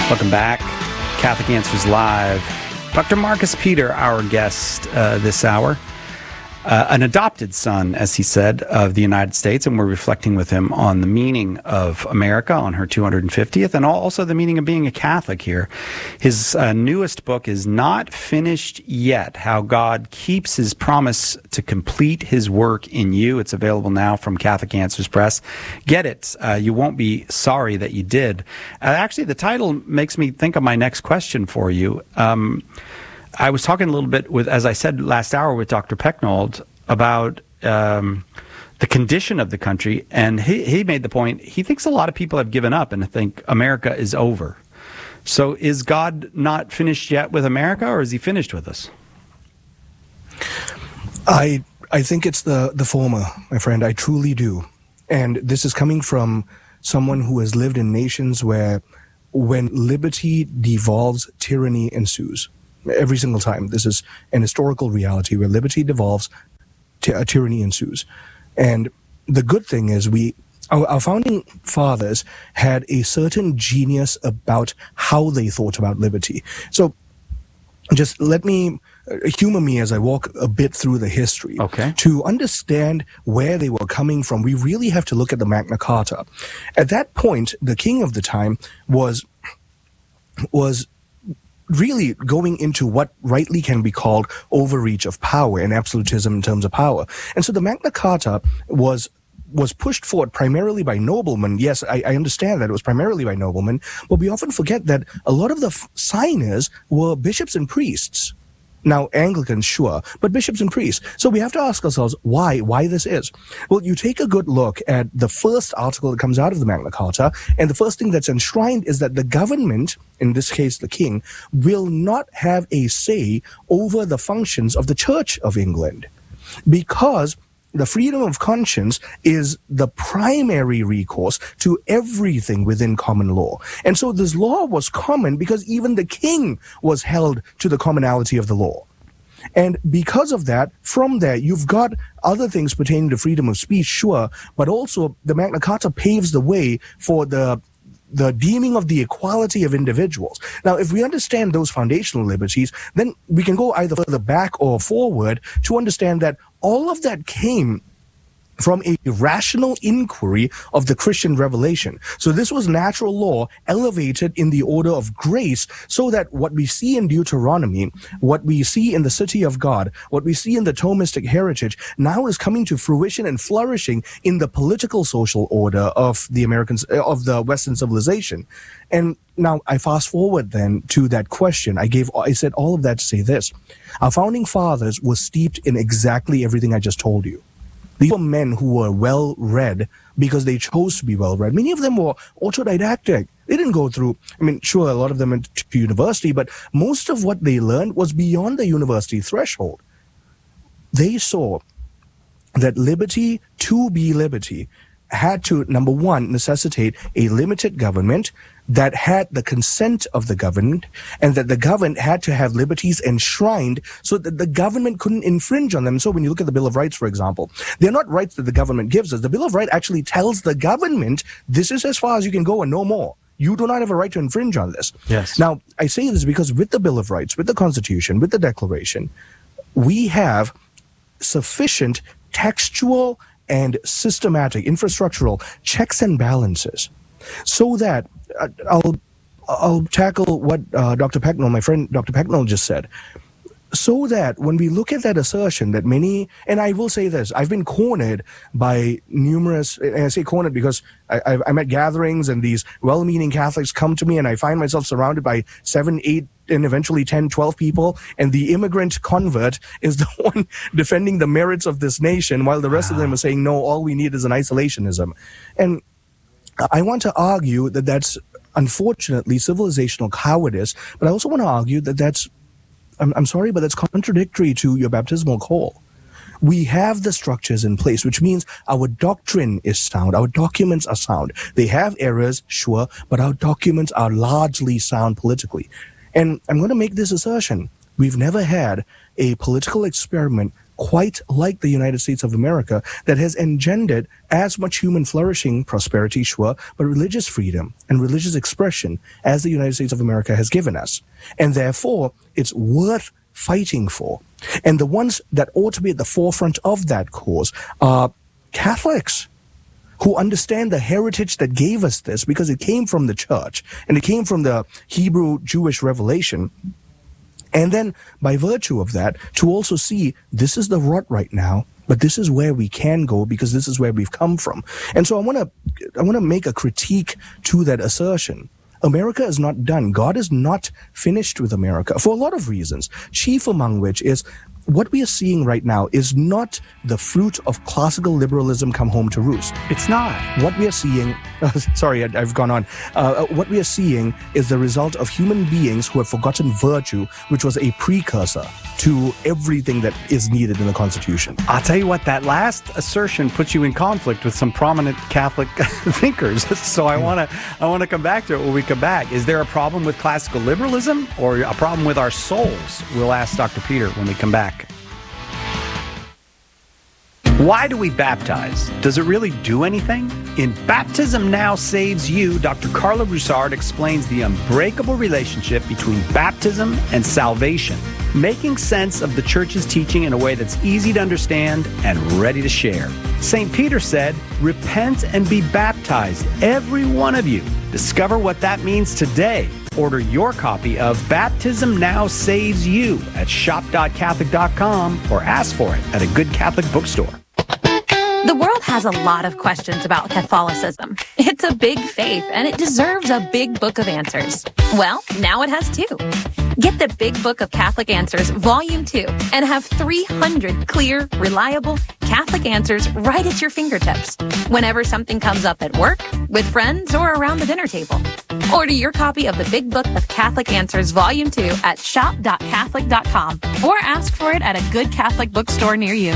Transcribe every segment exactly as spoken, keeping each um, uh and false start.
Welcome back. Catholic Answers Live. Doctor Marcus Peter, our guest uh, this hour. Uh, an adopted son, as he said, of the United States, and we're reflecting with him on the meaning of America on her two hundred fiftieth, and also the meaning of being a Catholic here. His uh, newest book is Not Finished Yet, How God Keeps His Promise to Complete His Work in You. It's available now from Catholic Answers Press. Get it. Uh, you won't be sorry that you did. Uh, actually, the title makes me think of my next question for you. Um, I was talking a little bit with, as I said last hour, with Doctor Pecknold about um, the condition of the country, and he, he made the point, he thinks a lot of people have given up and think America is over. So is God not finished yet with America, or is he finished with us? I I think it's the, the former, my friend. I truly do. And this is coming from someone who has lived in nations where when liberty devolves, tyranny ensues. Every single time. This is an historical reality where liberty devolves, ty- uh, tyranny ensues. And the good thing is we, our, our founding fathers had a certain genius about how they thought about liberty. So just let me, uh, humor me as I walk a bit through the history. Okay. To understand where they were coming from, we really have to look at the Magna Carta. At that point, the king of the time was, was, really going into what rightly can be called overreach of power and absolutism in terms of power. And so the Magna Carta was was pushed forward primarily by noblemen. Yes, I, I understand that it was primarily by noblemen, but we often forget that a lot of the f- signers were bishops and priests. Now, Anglicans, sure, but bishops and priests. So we have to ask ourselves why, why this is. Well, you take a good look at the first article that comes out of the Magna Carta, and the first thing that's enshrined is that the government, in this case the king, will not have a say over the functions of the Church of England, because the freedom of conscience is the primary recourse to everything within common law. And so this law was common because even the king was held to the commonality of the law. And because of that, from there, you've got other things pertaining to freedom of speech, sure, but also the Magna Carta paves the way for the the deeming of the equality of individuals. Now, if we understand those foundational liberties, then we can go either further back or forward to understand that all of that came from a rational inquiry of the Christian revelation. So this was natural law elevated in the order of grace, so that what we see in Deuteronomy, what we see in the city of God, what we see in the Thomistic heritage, now is coming to fruition and flourishing in the political social order of the Americans, of the Western civilization. And now I fast forward then to that question. I gave, I said all of that to say this. Our founding fathers were steeped in exactly everything I just told you. These were men who were well-read because they chose to be well-read. Many of them were autodidactic. They didn't go through, I mean, sure, a lot of them went to university, but most of what they learned was beyond the university threshold. They saw that liberty, to be liberty, had to, number one, necessitate a limited government that had the consent of the governed, and that the governed had to have liberties enshrined so that the government couldn't infringe on them. So when you look at the Bill of Rights, for example, they're not rights that the government gives us. The Bill of Rights actually tells the government, this is as far as you can go and no more. You do not have a right to infringe on this. Yes. Now, I say this because with the Bill of Rights, with the Constitution, with the Declaration, we have sufficient textual and systematic, infrastructural checks and balances, so that uh, I'll I'll tackle what uh, Doctor Pecknold, my friend Doctor Pecknold, just said, so that when we look at that assertion that many, and I will say this, I've been cornered by numerous, and I say cornered because I, I'm at gatherings and these well-meaning Catholics come to me and I find myself surrounded by seven, eight, and eventually ten, twelve people, and the immigrant convert is the one defending the merits of this nation, while the rest wow. of them are saying, no, all we need is an isolationism. And I want to argue that that's, unfortunately, civilizational cowardice, but I also want to argue that that's, I'm, I'm sorry, but that's contradictory to your baptismal call. We have the structures in place, which means our doctrine is sound. Our documents are sound. They have errors, sure, but our documents are largely sound politically. And I'm going to make this assertion. We've never had a political experiment quite like the United States of America, that has engendered as much human flourishing, prosperity, sure, but religious freedom and religious expression as the United States of America has given us. And therefore, it's worth fighting for. And the ones that ought to be at the forefront of that cause are Catholics, who understand the heritage that gave us this, because it came from the church and it came from the Hebrew Jewish revelation. And then by virtue of that, to also see this is the rut right now, but this is where we can go because this is where we've come from. And so I want to I want to make a critique to that assertion. America is not done. God is not finished with America for a lot of reasons, chief among which is what we are seeing right now is not the fruit of classical liberalism come home to roost. It's not. What we are seeing, sorry, I, I've gone on. Uh, what we are seeing is the result of human beings who have forgotten virtue, which was a precursor to everything that is needed in the Constitution. I'll tell you what, that last assertion puts you in conflict with some prominent Catholic thinkers. So I want to I want to come back to it when we come back. Is there a problem with classical liberalism or a problem with our souls? We'll ask Doctor Peter when we come back. Why do we baptize? Does it really do anything? In Baptism Now Saves You, Doctor Carla Broussard explains the unbreakable relationship between baptism and salvation, making sense of the church's teaching in a way that's easy to understand and ready to share. Saint Peter said, "Repent and be baptized, every one of you." Discover what that means today. Order your copy of Baptism Now Saves You at shop dot catholic dot com or ask for it at a good Catholic bookstore. The world has a lot of questions about Catholicism. It's a big faith, and it deserves a big book of answers. Well, now it has two. Get the Big Book of Catholic Answers, Volume two, and have three hundred clear, reliable Catholic answers right at your fingertips, whenever something comes up at work, with friends, or around the dinner table. Order your copy of the Big Book of Catholic Answers, Volume two at shop dot catholic dot com, or ask for it at a good Catholic bookstore near you.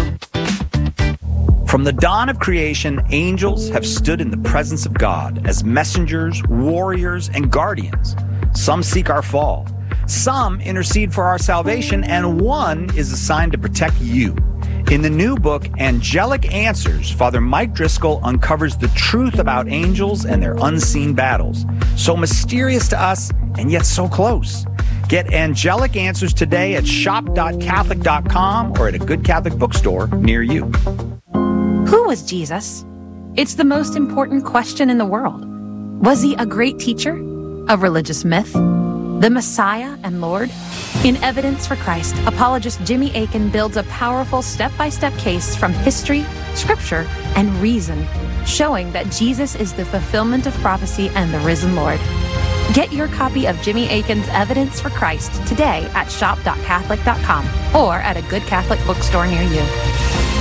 From the dawn of creation, angels have stood in the presence of God as messengers, warriors, and guardians. Some seek our fall. Some intercede for our salvation, and one is assigned to protect you. In the new book, Angelic Answers, Father Mike Driscoll uncovers the truth about angels and their unseen battles. So mysterious to us, and yet so close. Get Angelic Answers today at shop dot catholic dot com or at a good Catholic bookstore near you. Who was Jesus? It's the most important question in the world. Was he a great teacher? A religious myth? The Messiah and Lord? In Evidence for Christ, apologist Jimmy Akin builds a powerful step-by-step case from history, scripture, and reason, showing that Jesus is the fulfillment of prophecy and the risen Lord. Get your copy of Jimmy Akin's Evidence for Christ today at shop dot catholic dot com or at a good Catholic bookstore near you.